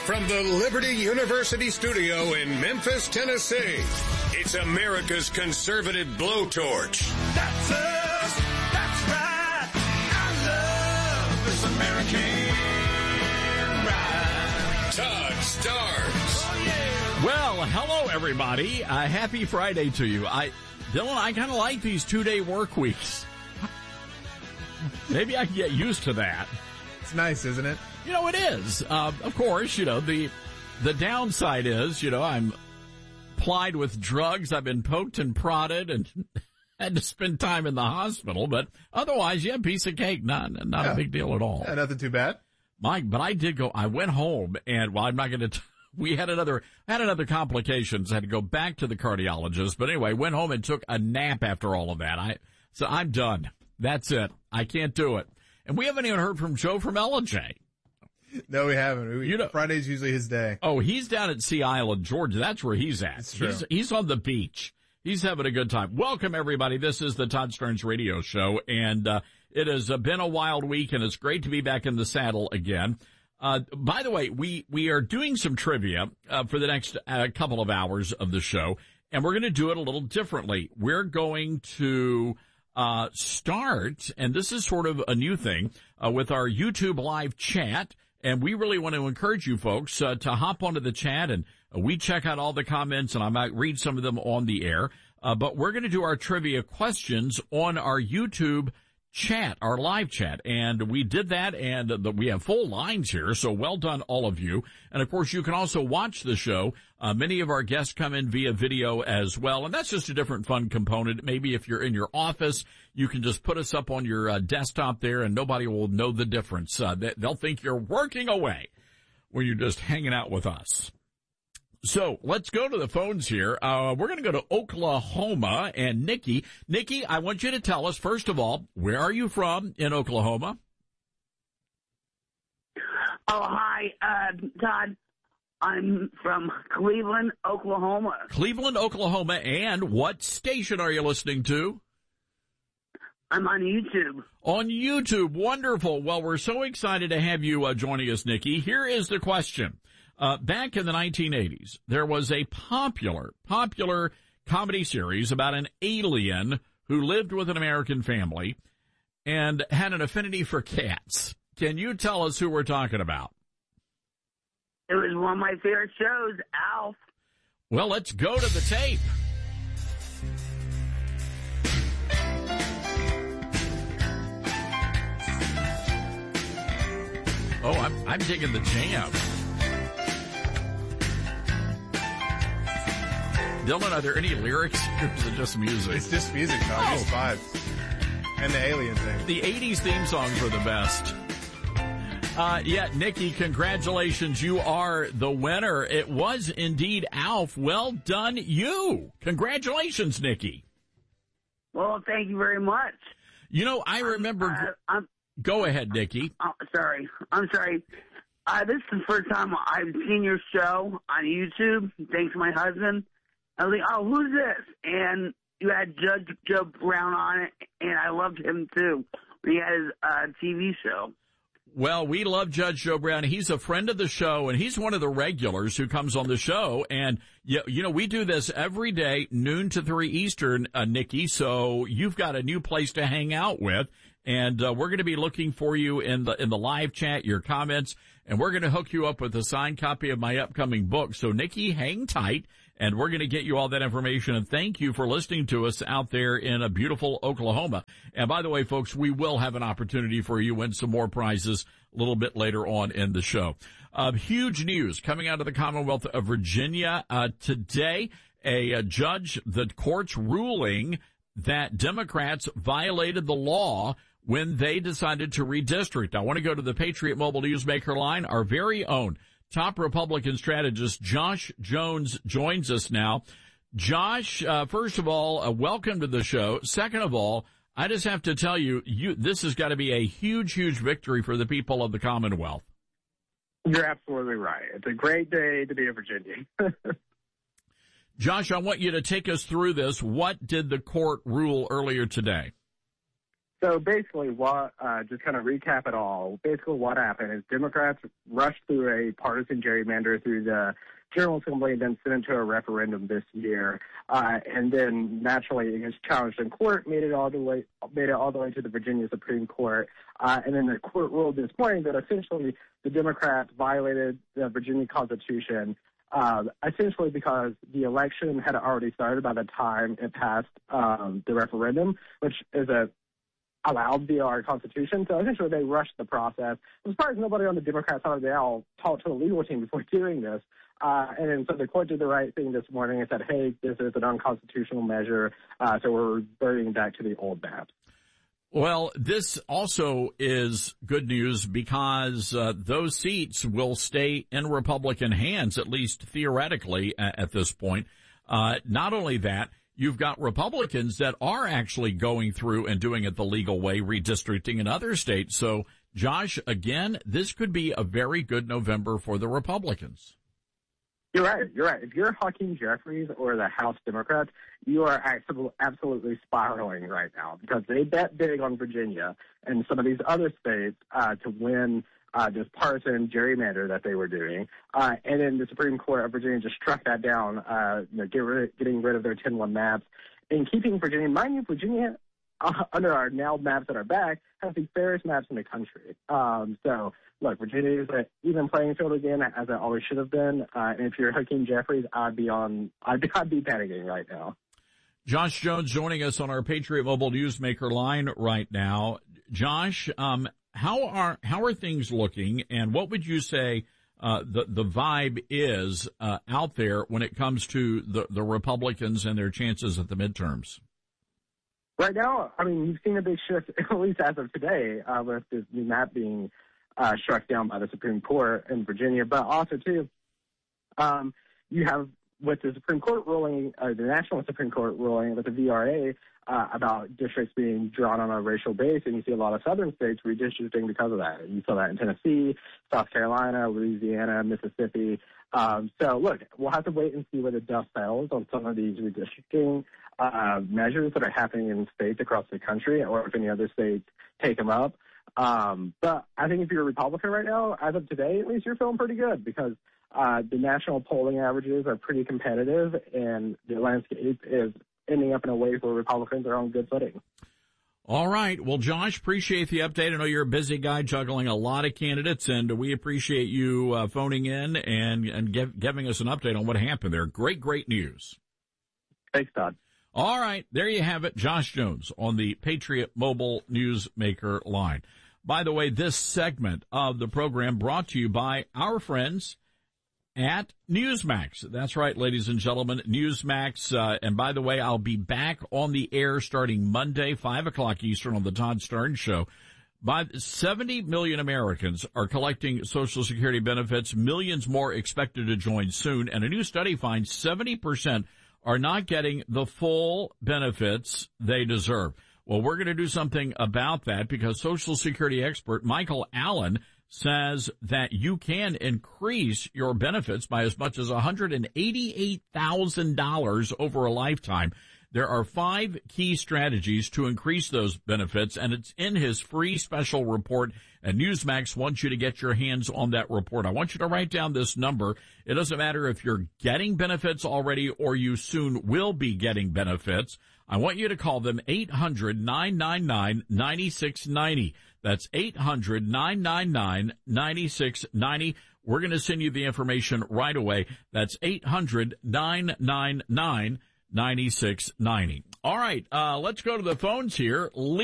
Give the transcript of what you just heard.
from the Liberty University studio in Memphis, Tennessee, it's America's conservative blowtorch. That's us. That's right. I love this American ride. Todd Starnes. Oh, yeah. Well, hello, everybody. Happy Friday to you. Dylan, I kind of like these 2-day work weeks. Maybe I can get used to that. It's nice, isn't it? You know, it is. Of course, you know, the downside is, you know, I'm plied with drugs. I've been poked and prodded and had to spend time in the hospital. But otherwise, yeah, piece of cake. Not a big deal at all. Yeah, nothing too bad. Mike, but I went home and, well, I'm not going to, we had another complications. I had to go back to the cardiologist. But anyway, went home and took a nap after all of that. So I'm done. That's it. I can't do it. And we haven't even heard from Joe from LJ. No, we haven't. Friday's usually his day. Oh, he's down at Sea Island, Georgia. That's where he's at. That's true. He's on the beach. He's having a good time. Welcome, everybody. This is the Todd Starnes Radio Show, and it has been a wild week, and it's great to be back in the saddle again. By the way, we are doing some trivia for the next couple of hours of the show, and we're going to do it a little differently. We're going to start, and this is sort of a new thing, with our YouTube live chat. And we really want to encourage you folks to hop onto the chat, and we check out all the comments, and I might read some of them on the air. But we're going to do our trivia questions on our YouTube chat, our live chat. And we did that, and we have full lines here, so well done, all of you. And, of course, you can also watch the show. Many of our guests come in via video as well, and that's just a different fun component. Maybe if you're in your office, you can just put us up on your desktop there, and nobody will know the difference. They'll think you're working away when you're just hanging out with us. So let's go to the phones here. We're going to go to Oklahoma and Nikki. Nikki, I want you to tell us, first of all, where are you from in Oklahoma? Oh, hi, Todd. I'm from Cleveland, Oklahoma. Cleveland, Oklahoma. And what station are you listening to? I'm on YouTube. On YouTube. Wonderful. Well, we're so excited to have you joining us, Nikki. Here is the question. Back in the 1980s, there was a popular comedy series about an alien who lived with an American family and had an affinity for cats. Can you tell us who we're talking about? It was one of my favorite shows, Alf. Well, let's go to the tape. Oh, I'm digging the jam. Dylan, are there any lyrics or is it just music? It's just music, Todd. Just vibes. And the alien thing. The 80s theme songs were the best. Yeah, Nikki, congratulations. You are the winner. It was indeed Alf. Well done, you. Congratulations, Nikki. Well, thank you very much. You know, I remember... Go ahead, Nikki. Sorry. I'm sorry. This is the first time I've seen your show on YouTube, thanks to my husband. I was like, oh, who's this? And you had Judge Joe Brown on it, and I loved him, too. He had his TV show. Well, we love Judge Joe Brown. He's a friend of the show, and he's one of the regulars who comes on the show. And, you know, we do this every day, noon to 3 Eastern, Nikki, so you've got a new place to hang out with. And we're going to be looking for you in the live chat, your comments, and we're going to hook you up with a signed copy of my upcoming book. So, Nikki, hang tight, and we're going to get you all that information. And thank you for listening to us out there in a beautiful Oklahoma. And by the way, folks, we will have an opportunity for you to win some more prizes a little bit later on in the show. Huge news coming out of the Commonwealth of Virginia today. A judge, the court's ruling that Democrats violated the law when they decided to redistrict. I want to go to the Patriot Mobile Newsmaker line. Our very own top Republican strategist, Josh Jones, joins us now. Josh, first of all, welcome to the show. Second of all, I just have to tell you, this has got to be a huge, huge victory for the people of the Commonwealth. You're absolutely right. It's a great day to be a Virginian. Josh, I want you to take us through this. What did the court rule earlier today? So basically just kind of recap it all, basically what happened is Democrats rushed through a partisan gerrymander through the General Assembly and then sent it to a referendum this year. And then naturally it was challenged in court, made it all the way to the Virginia Supreme Court. And then the court ruled this morning that essentially the Democrats violated the Virginia Constitution, essentially because the election had already started by the time it passed the referendum, which is allowed via our Constitution. So essentially they rushed the process. I'm surprised nobody on the Democrat side of the aisle talked to the legal team before doing this. And then so the court did the right thing this morning and said, hey, this is an unconstitutional measure, so we're reverting back to the old maps. Well, this also is good news because those seats will stay in Republican hands, at least theoretically at this point. Not only that, you've got Republicans that are actually going through and doing it the legal way, redistricting in other states. So, Josh, again, this could be a very good November for the Republicans. You're right. If you're Hakeem Jeffries or the House Democrats, you are absolutely spiraling right now because they bet big on Virginia and some of these other states to win this partisan gerrymander that they were doing. And then the Supreme Court of Virginia just struck that down, getting rid of their 10-1 maps and keeping Virginia. Mind you, Virginia, under our now maps that are back, has the fairest maps in the country. So, look, Virginia is an even playing field again, as it always should have been. And if you're Hakeem Jeffries, I'd be panicking right now. Josh Jones joining us on our Patriot Mobile Newsmaker line right now. Josh, how are things looking, and what would you say the vibe is out there when it comes to the Republicans and their chances at the midterms? Right now, I mean, you've seen a big shift, at least as of today, with this new map being struck down by the Supreme Court in Virginia. But also, too, you have with the Supreme Court ruling, the National Supreme Court ruling with the VRA about districts being drawn on a racial base, and you see a lot of southern states redistricting because of that. You saw that in Tennessee, South Carolina, Louisiana, Mississippi. So, look, we'll have to wait and see where the dust settles on some of these redistricting measures that are happening in states across the country, or if any other states take them up. But I think if you're a Republican right now, as of today, at least you're feeling pretty good because the national polling averages are pretty competitive, and the landscape is ending up in a way where Republicans are on good footing. All right. Well, Josh, appreciate the update. I know you're a busy guy juggling a lot of candidates, and we appreciate you phoning in and giving us an update on what happened there. Great news. Thanks, Todd. All right. There you have it. Josh Jones on the Patriot Mobile Newsmaker line. By the way, this segment of the program brought to you by our friends at Newsmax. That's right, ladies and gentlemen, Newsmax. And by the way, I'll be back on the air starting Monday, 5 o'clock Eastern on the Todd Stern Show. 70 million Americans are collecting Social Security benefits, millions more expected to join soon, and a new study finds 70% are not getting the full benefits they deserve. Well, we're going to do something about that because Social Security expert Michael Allen says that you can increase your benefits by as much as $188,000 over a lifetime. There are 5 key strategies to increase those benefits, and it's in his free special report, and Newsmax wants you to get your hands on that report. I want you to write down this number. It doesn't matter if you're getting benefits already or you soon will be getting benefits. I want you to call them 800-999-9690. That's 800-999-9690. We're going to send you the information right away. That's 800-999-9690. All right, let's go to the phones here.